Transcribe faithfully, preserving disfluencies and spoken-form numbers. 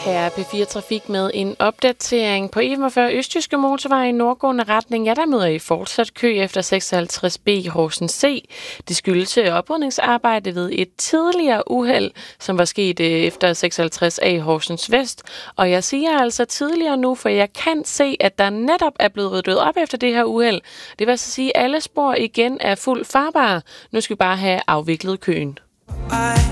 Her er P fire Trafik med en opdatering. På E femogfyrre Østjyske Motorvej i nordgående retning, ja, der møder I fortsat kø efter seksoghalvtreds B Horsens C. Det skyldes oprydningsarbejde ved et tidligere uheld, som var sket efter seksoghalvtreds A Horsens Vest. Og jeg siger altså tidligere nu, for jeg kan se, at der netop er blevet ryddet op efter det her uheld. Det vil altså sige, at alle spor igen er fuldt farbare. Nu skal vi bare have afviklet køen. I